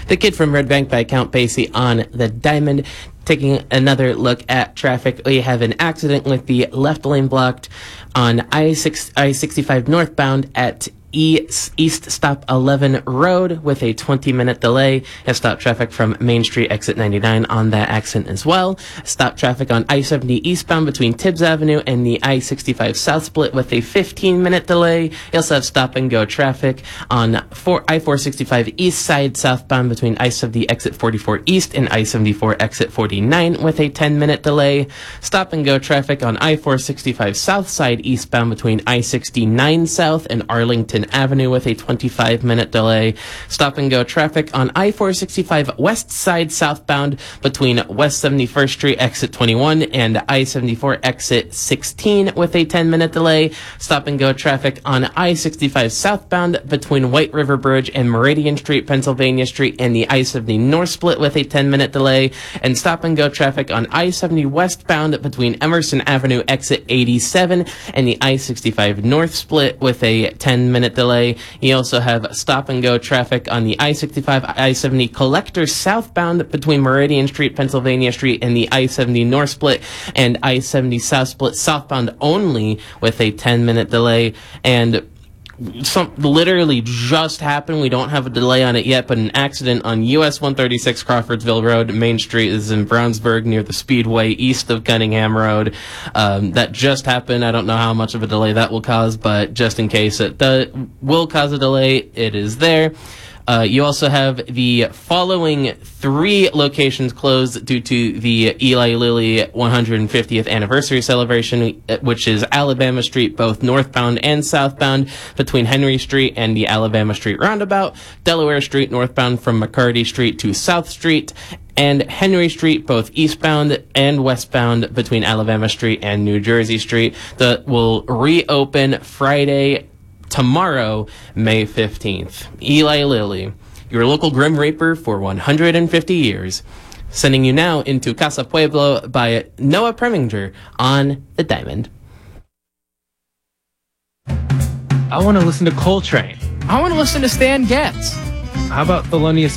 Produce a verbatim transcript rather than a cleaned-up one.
The Kid from Red Bank by Count Basie on the Diamond. Taking another look at traffic, we have an accident with the left lane blocked on I sixty-five northbound at East, East Stop eleven Road with a twenty minute delay. Has stopped traffic from Main Street exit ninety-nine on that accident as well. Stop traffic on I seventy eastbound between Tibbs Avenue and the I sixty-five South split with a fifteen minute delay. You also have stop and go traffic on I four sixty-five east side southbound between I seventy exit forty-four east and I seventy-four exit forty-nine with a ten minute delay. Stop and go traffic on I four sixty-five south side eastbound between I sixty-nine south and Arlington Avenue with a twenty-five minute delay. Stop and go traffic on I four sixty-five west side southbound between West seventy-first Street exit twenty-one and I seventy-four exit sixteen with a ten minute delay. Stop and go traffic on I sixty-five southbound between White River Bridge and Meridian Street, Pennsylvania Street and the I seventy north split with a ten minute delay. And stop and go traffic on I seventy westbound between Emerson Avenue exit eighty-seven and the I sixty-five north split with a ten minute delay. You also have stop and go traffic on the I sixty-five I seventy collector southbound between Meridian Street, Pennsylvania Street and the I seventy north split and I seventy south split southbound only with a ten minute delay. And some literally just happened. We don't have a delay on it yet, but an accident on U S one thirty-six Crawfordsville Road, Main Street, is in Brownsburg near the Speedway east of Cunningham Road. Um, that just happened. I don't know how much of a delay that will cause, but just in case it does, will cause a delay, it is there. Uh, you also have the following three locations closed due to the Eli Lilly one hundred fiftieth anniversary celebration, which is Alabama Street, both northbound and southbound between Henry Street and the Alabama Street roundabout, Delaware Street northbound from McCarty Street to South Street, and Henry Street, both eastbound and westbound between Alabama Street and New Jersey Street. That will reopen Friday, tomorrow, May fifteenth. Eli Lilly, your local Grim Reaper for one hundred fifty years. Sending you now into Casa Pueblo by Noah Preminger on the Diamond. I want to listen to Coltrane. I want to listen to Stan Getz. How about Thelonious